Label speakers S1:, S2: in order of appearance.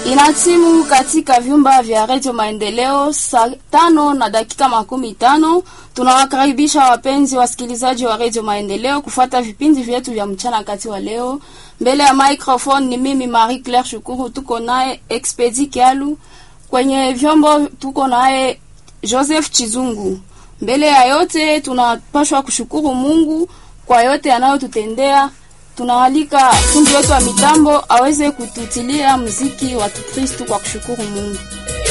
S1: Inatimu katika vyumba vya Radio Maendeleo saa 5:15. Tunawakaribisha wapenzi wasikilizaji wa Radio Maendeleo kufuata vipindi vyetu vya mchana kati wa leo. Mbele ya microphone ni mimi Marie Claire Shukuru, tuko naye Expedi Kialu. Kwenye vyombo tuko naye Joseph Chizungu. Mbele ya yote tunapaswa kushukuru Mungu kwa yote anayotutendea. Tunaalika fundi wetu wa mitambo aweze kututilia muziki wa Kikristo kwa kushukuru Mungu.